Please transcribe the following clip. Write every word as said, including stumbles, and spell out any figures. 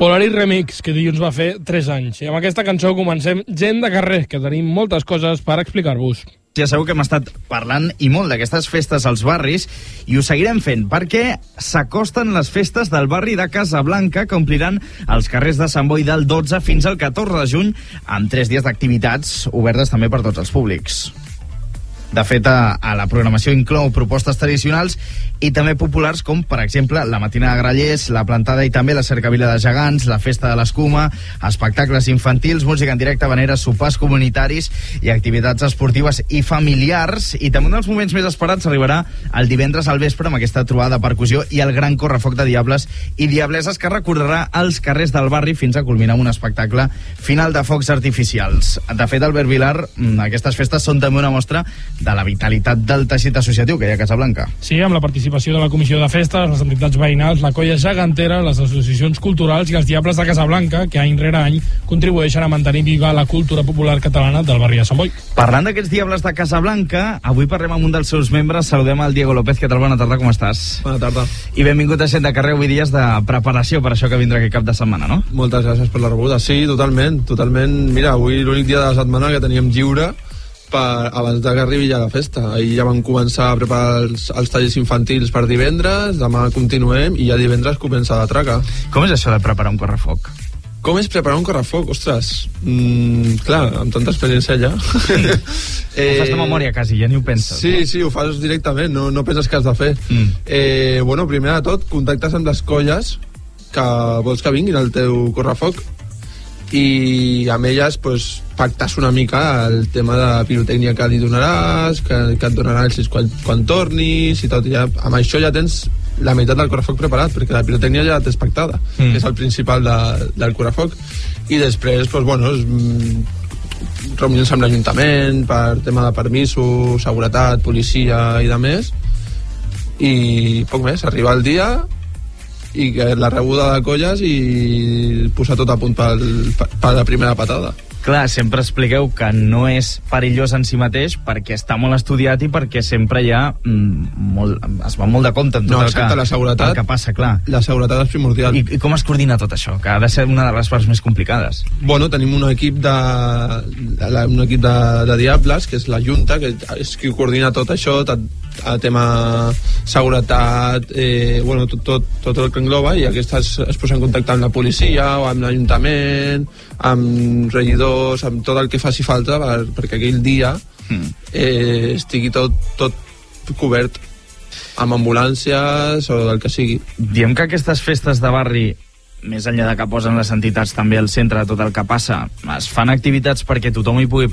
Polaris Remix, que dilluns va fer tres anys. I amb aquesta cançó comencem Gent de carrer, que tenim moltes coses per explicar-vos. Ja sabeu que hem estat parlant i molt d'aquestes festes als barris i ho seguirem fent perquè s'acosten les festes del barri de Casablanca que ompliran els carrers de Sant Boi del dotze fins al catorze de juny amb tres dies d'activitats obertes també per tots els públics. De fet, a, a la programació inclou propostes tradicionals i també populars com, per exemple, la matina de grallers, la plantada i també la cercavila de gegants, la festa de l'escuma, espectacles infantils, música en directe, habaneres, sopars comunitaris i activitats esportives i familiars. I també un dels moments més esperats arribarà el divendres al vespre amb aquesta trobada de percussió i el gran correfoc de diables i diableses que recorrerà els carrers del barri fins a culminar un espectacle final de focs artificials. De fet, Albert Vilar, aquestes festes són també una mostra de la vitalitat del teixit associatiu que hi ha a Casablanca. Sí, amb la participació de la Comissió de Festes, les entitats veïnals, la colla gegantera, les associacions culturals i els Diables de Casablanca, que any rere any contribueixen a mantenir viva la cultura popular catalana del barri de Sant Boi. Parlant d'aquests Diables de Casablanca, avui parlem amb un dels seus membres. Saludem al Diego López. Què tal? Bona tarda, com estàs? Bona tarda. I benvingut a Gent de carrer, avui dies de preparació per això que vindrà aquest cap de setmana, no? Moltes gràcies per la rebuda. Sí, totalment, totalment. Mira, avui l'únic dia de la setmana que teníem lliure per, abans que arribi ja la festa. Ahir ja vam començar a preparar els, els tallers infantils per divendres, demà continuem i ja divendres comença la traca. Com és això de preparar un correfoc? Com és preparar un correfoc? Ostres, mm, clar, amb tanta experiència ja. eh, ho fas de memòria quasi, ja ni ho penses. Sí, no? sí, ho fas directament, no, no penses que has de fer. Mm. Eh, bueno, primer de tot, contactes amb les colles que vols que vinguin al teu correfoc i amb elles pues, pactes una mica el tema de pirotècnia que li donaràs, que, que et donarà el quan, quan tornis i tot. I ja, amb això ja tens la meitat del correfoc preparat, perquè la pirotècnia ja t'és pactada, mm. que és el principal de, del correfoc. I després, pues, bueno, és, reunions amb l'Ajuntament per tema de permisos, seguretat, policia i de més. I poc més, arriba el dia i que la rebuda de colles i posar tot a punt per, per la primera patada. Clar, sempre expliqueu que no és perillós en si mateix perquè està molt estudiat i perquè sempre hi ha mm, molt, es va molt de compte en tot no, el, exacte, que, la seguretat, el que passa, clar. La seguretat és primordial. I, I com es coordina tot això? Que ha de ser una de les parts més complicades. Bueno, tenim un equip de, un equip de, de diables, que és la Junta, que és qui coordina tot això, tot, el tema seguretat, eh, bueno, tot, tot, tot el que engloba, i aquestes es posa en contacte amb la policia o amb l'Ajuntament, amb regidors, amb tot el que faci falta per, perquè aquell dia eh, estigui tot, tot cobert amb ambulàncies o del que sigui. Diem que aquestes festes de barri, més enllà de que posen les entitats també al centre de tot el que passa, es fan activitats perquè tothom hi pugui